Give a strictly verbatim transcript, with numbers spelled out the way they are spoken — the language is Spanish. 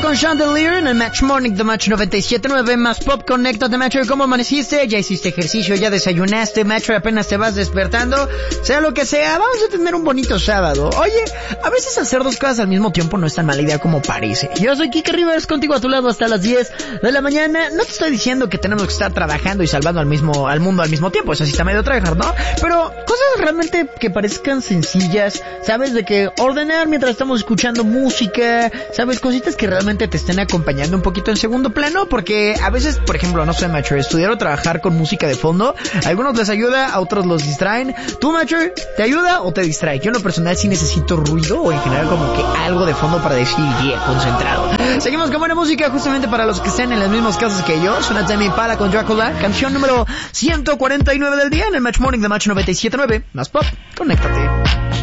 con Chandelier en el Match Morning de Match noventa y siete punto nueve, más pop. Conéctate, Match. ¿Cómo amaneciste? ¿Ya hiciste ejercicio? ¿Ya desayunaste, Match? ¿Apenas te vas despertando? Sea lo que sea, vamos a tener un bonito sábado. Oye, a veces hacer dos cosas al mismo tiempo no es tan mala idea como parece. Yo soy Kike Rivers, contigo a tu lado hasta las diez de la mañana. No te estoy diciendo que tenemos que estar trabajando y salvando al mismo, al mundo al mismo tiempo. Eso sí está medio tryhard, ¿no? Pero cosas realmente que parezcan sencillas, ¿sabes? De que ordenar mientras estamos escuchando música, ¿sabes? Cositas que realmente te estén acompañando un poquito en segundo plano, porque a veces, por ejemplo, no sé, Macho, estudiar o trabajar con música de fondo, a algunos les ayuda, a otros los distraen. ¿Tú, Macho, te ayuda o te distrae? Yo en lo personal sí necesito ruido o en general como que algo de fondo para decir, yeah, concentrado. Seguimos con buena música justamente para los que estén en los mismos casos que yo. Suena Tame Impala con Dracula, canción número ciento cuarenta y nueve del día en el Match Morning de Match noventa y siete punto nueve. Más pop, conéctate.